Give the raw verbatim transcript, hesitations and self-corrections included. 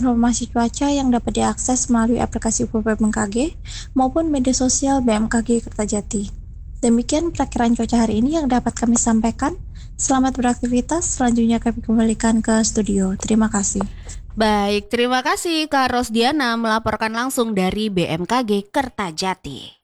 informasi cuaca yang dapat diakses melalui aplikasi B M K G maupun media sosial B M K G Kertajati. Demikian perakiraan cuaca hari ini yang dapat kami sampaikan. Selamat beraktivitas, selanjutnya kami kembalikan ke studio. Terima kasih. Baik, terima kasih Kak Rosdiana melaporkan langsung dari B M K G Kertajati.